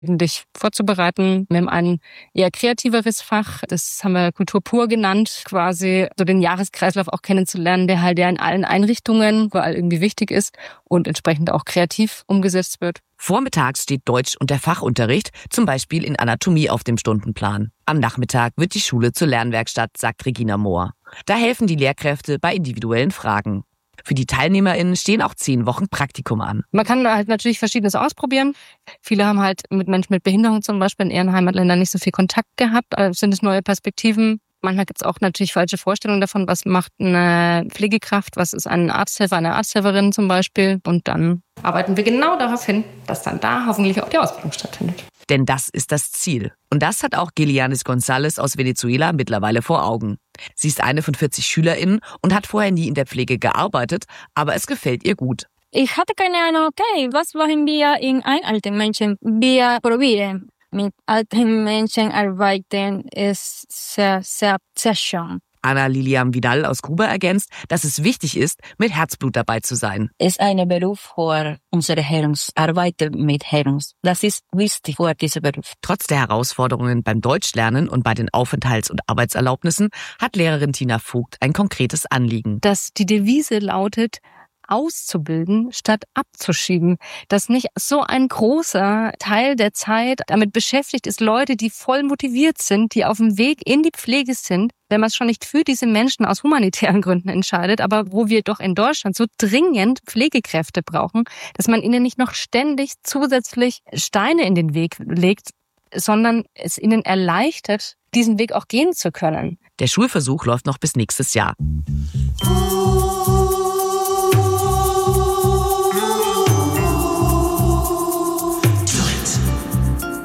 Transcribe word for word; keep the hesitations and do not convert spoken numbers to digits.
dich vorzubereiten. Wir haben ein eher kreativeres Fach, das haben wir Kultur pur genannt, quasi so den Jahreskreislauf auch kennenzulernen, der halt ja in allen Einrichtungen überall irgendwie wichtig ist und entsprechend auch kreativ umgesetzt wird. Vormittags steht Deutsch und der Fachunterricht, zum Beispiel in Anatomie, auf dem Stundenplan. Am Nachmittag wird die Schule zur Lernwerkstatt, sagt Regina Mohr. Da helfen die Lehrkräfte bei individuellen Fragen. Für die TeilnehmerInnen stehen auch zehn Wochen Praktikum an. Man kann halt natürlich Verschiedenes ausprobieren. Viele haben halt mit Menschen mit Behinderung zum Beispiel in ihren Heimatländern nicht so viel Kontakt gehabt. Also sind es neue Perspektiven. Manchmal gibt es auch natürlich falsche Vorstellungen davon, was macht eine Pflegekraft, was ist ein Arzthelfer, eine Arzthelferin zum Beispiel. Und dann arbeiten wir genau darauf hin, dass dann da hoffentlich auch die Ausbildung stattfindet. Denn das ist das Ziel. Und das hat auch Gelianis González aus Venezuela mittlerweile vor Augen. Sie ist eine von vierzig SchülerInnen und hat vorher nie in der Pflege gearbeitet, aber es gefällt ihr gut. Ich hatte keine Ahnung, okay, was machen wir in einem alten Menschen? Wir probieren. Mit alten Menschen arbeiten ist sehr, sehr, sehr schön. Ana Lilian Vidal aus Kuba ergänzt, dass es wichtig ist, mit Herzblut dabei zu sein. Es ist ein Beruf für unsere Herren, arbeiten mit Herren. Das ist wichtig für diesen Beruf. Trotz der Herausforderungen beim Deutschlernen und bei den Aufenthalts- und Arbeitserlaubnissen hat Lehrerin Tina Vogt ein konkretes Anliegen. Dass die Devise lautet, auszubilden statt abzuschieben. Dass nicht so ein großer Teil der Zeit damit beschäftigt ist, Leute, die voll motiviert sind, die auf dem Weg in die Pflege sind, wenn man es schon nicht für diese Menschen aus humanitären Gründen entscheidet, aber wo wir doch in Deutschland so dringend Pflegekräfte brauchen, dass man ihnen nicht noch ständig zusätzlich Steine in den Weg legt, sondern es ihnen erleichtert, diesen Weg auch gehen zu können. Der Schulversuch läuft noch bis nächstes Jahr.